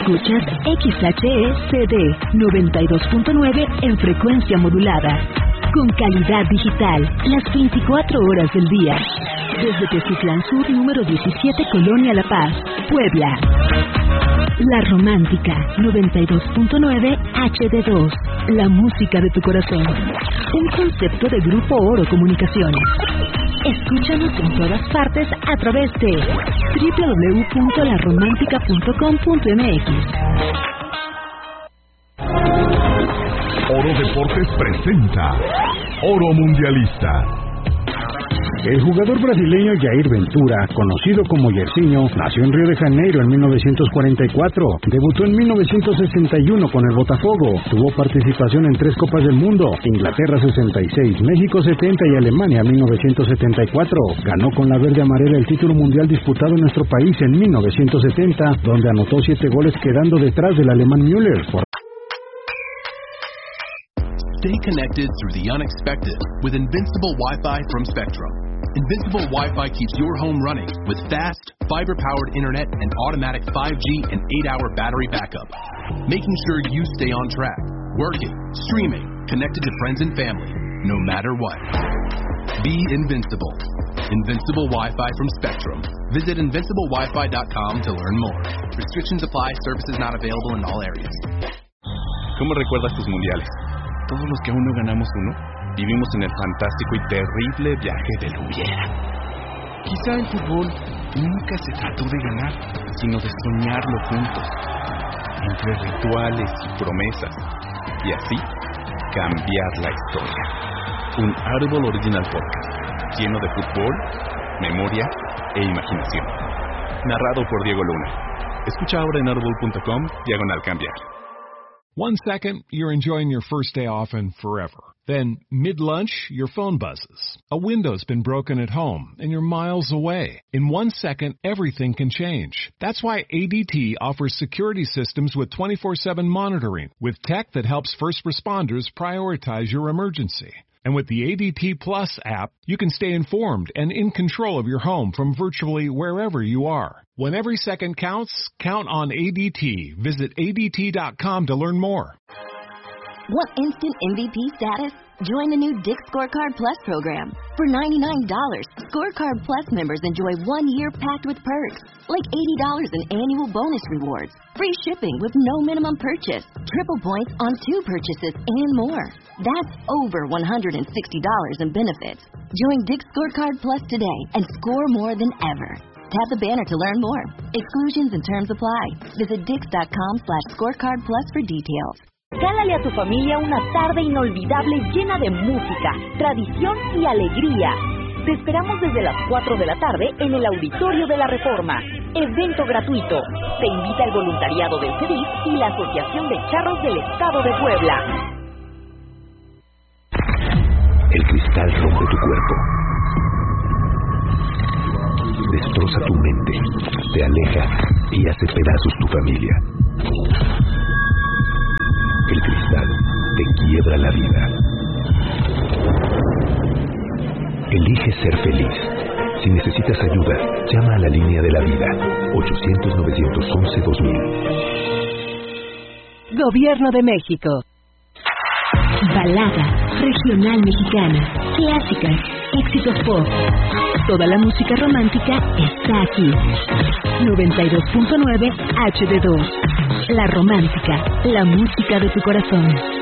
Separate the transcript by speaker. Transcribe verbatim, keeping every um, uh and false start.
Speaker 1: Escuchas X H E C D noventa y dos punto nueve en frecuencia modulada. Con calidad digital, las veinticuatro horas del día. Desde Teziutlán Sur, número diecisiete, Colonia La Paz, Puebla. La Romántica, noventa y dos punto nueve H D dos. La música de tu corazón. Un concepto de Grupo Oro Comunicaciones. Escúchanos en todas partes a través de doble u doble u doble u punto la romántica punto com punto m x.
Speaker 2: Oro Deportes presenta Oro Mundialista.
Speaker 3: El jugador brasileño Jair Ventura, conocido como Jairzinho, nació en Río de Janeiro en mil novecientos cuarenta y cuatro. Debutó en mil novecientos sesenta y uno con el Botafogo. Tuvo participación en tres Copas del Mundo: Inglaterra sesenta y seis, México setenta y Alemania mil novecientos setenta y cuatro. Ganó con la verde amarela el título mundial disputado en nuestro país en mil novecientos setenta, donde anotó siete goles quedando detrás del alemán Müller. Por
Speaker 4: Stay connected through the unexpected with Invincible Wi-Fi from Spectrum. Invincible Wi-Fi keeps your home running with fast, fiber-powered internet and automatic five G and eight hour battery backup, making sure you stay on track, working, streaming, connected to friends and family, no matter what. Be invincible. Invincible Wi-Fi from Spectrum. Visit invincible wi fi dot com to learn more. Restrictions apply. Services not available in all areas.
Speaker 5: ¿Cómo recuerdas tus mundiales? Todos los que aún no ganamos uno, vivimos en el fantástico y terrible viaje del hubiera. Quizá el fútbol nunca se trató de ganar, sino de soñarlo juntos, entre rituales y promesas, y así cambiar la historia. Un Audible Original Podcast, lleno de fútbol, memoria e imaginación. Narrado por Diego Luna. Escucha ahora en audible punto com, diagonal cambiar.
Speaker 6: One second, you're enjoying your first day off and forever. Then, mid-lunch, your phone buzzes. A window's been broken at home, and you're miles away. In one second, everything can change. That's why A D T offers security systems with twenty-four seven monitoring, with tech that helps first responders prioritize your emergency. And with the A D T Plus app, you can stay informed and in control of your home from virtually wherever you are. When every second counts, count on A D T. Visit A D T dot com to learn more.
Speaker 7: Want instant M V P status? Join the new Dick's Scorecard Plus program. For ninety-nine dollars, Scorecard Plus members enjoy one year packed with perks, like eighty dollars in annual bonus rewards, free shipping with no minimum purchase, triple points on two purchases, and more. That's over one hundred sixty dollars in benefits. Join Dick's Scorecard Plus today and score more than ever. Tap the banner to learn more. Exclusions and terms apply. Visit dix dot com slash scorecard plus for details.
Speaker 8: Cálale a tu familia una tarde inolvidable llena de música, tradición y alegría. Te esperamos desde las cuatro de la tarde en el Auditorio de la Reforma. Evento gratuito. Te invita el voluntariado del C E D I S y la Asociación de Charros del Estado de Puebla.
Speaker 9: El cristal rompe tu cuerpo. Destroza tu mente, te aleja y hace pedazos tu familia. El cristal te quiebra la vida. Elige ser feliz. Si necesitas ayuda, llama a la línea de la vida. ochocientos, novecientos once, dos mil.
Speaker 1: Gobierno de México. Balada, regional mexicana, clásicas, éxitos pop. Toda la música romántica está aquí. noventa y dos punto nueve H D dos. La Romántica, la música de tu corazón.